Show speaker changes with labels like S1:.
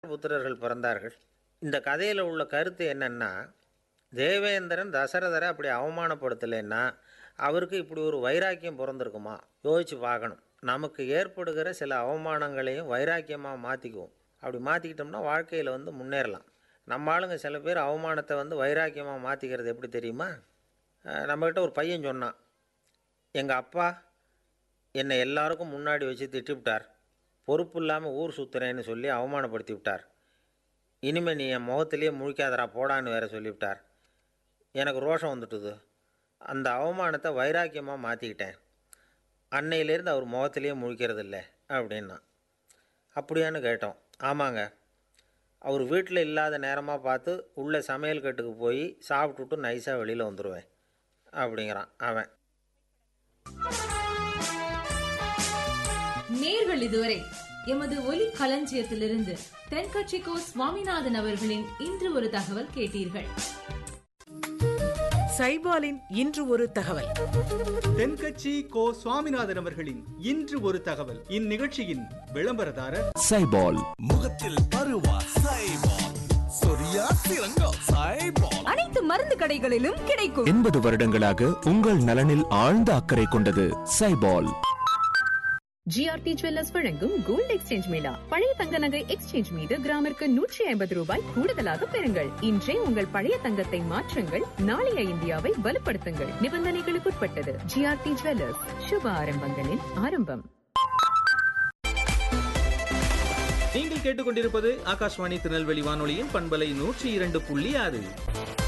S1: புத்திரர்கள் பிறந்தார்கள். இந்த கதையில் உள்ள கருத்து என்னென்னா, தேவேந்திரன் தசரதரை அப்படி அவமானப்படுத்தலைன்னா அவருக்கு இப்படி ஒரு வைராக்கியம் பிறந்திருக்குமா? யோசித்து பார்க்கணும். நமக்கு ஏற்படுகிற சில அவமானங்களையும் வைராக்கியமாக மாற்றிக்குவோம். அப்படி மாற்றிக்கிட்டோம்னா வாழ்க்கையில் முன்னேறலாம். நம்ம ஆளுங்க சில பேர் அவமானத்தை வைராக்கியமாக மாற்றிக்கிறது எப்படி தெரியுமா? நம்மக்கிட்ட ஒரு பையன் சொன்னான், எங்கள் அப்பா என்னை எல்லாருக்கும் முன்னாடி வச்சு திட்டிவிட்டார், பொறுப்பு இல்லாமல் ஊர் சுற்றுறேன்னு சொல்லி அவமானப்படுத்தி விட்டார். இனிமேல் நீ என் முகத்திலேயே முழிக்காதரா போடான்னு வேற சொல்லிவிட்டார். எனக்கு ரோஷம் வந்துட்டுது. அந்த அவமானத்தை வைராக்கியமாக மாற்றிக்கிட்டேன். அன்னையிலேருந்து அவர் முகத்திலேயே முழிக்கிறது இல்லை அப்படின்னா. அப்படியான்னு கேட்டோம். ஆமாங்க, அவர் வீட்டில் இல்லாத நேரமாக பார்த்து உள்ளே சமையல் கட்டுக்கு போய் சாப்பிட்டுட்டு நைஸாக வெளியில் வந்துடுவேன் அப்படிங்கிறான் அவன்.
S2: நேர்கள் இதுவரை எமது ஒலி களஞ்சியத்திலிருந்து தென்கட்சி கோ சுவாமிநாதன் அவர்களின் இன்று ஒரு தகவல் கேட்டீர்கள்.
S3: சைபாலின் இன்று ஒரு தகவல்.
S4: தென்கட்சி கோ சுவாமிநாதன் அவர்களின் இன்று ஒரு தகவல். இந்நிகழ்ச்சியின் விளம்பரதாரர்
S5: சைபால். முகத்தில் பருவா சைபால், சொரியா சிறங்கா சைபால்.
S6: அனைத்து மருந்து கடைகளிலும் கிடைக்கும்.
S5: 80 வருடங்களாக உங்கள் நலனில் ஆழ்ந்த அக்கறை கொண்டது சைபால்.
S7: ஜிஆர்டி ஜுவல்லர்ஸ் வழங்கும் கோல்ட் எக்ஸ்சேஞ்ச் மேளா. பழைய தங்க நகை எக்ஸ்சேஞ்ச் மீது கிராமிற்கு 150 ரூபாய் கூடுதலாக பெறுங்கள். இன்றே உங்கள் பழைய தங்கத்தை மாற்றுங்கள், நாளைய இந்தியாவை வலுப்படுத்துங்கள். நிபந்தனைகளுக்குட்பட்டது. ஜிஆர்டி ஜுவல்லர்ஸ், சுப ஆரம்பங்களின் ஆரம்பம்.
S4: நீங்கள் கேட்டுக்கொண்டிருப்பது ஆகாஷ்வாணி திருநெல்வேலி வானொலியின் பண்பலை 102.6.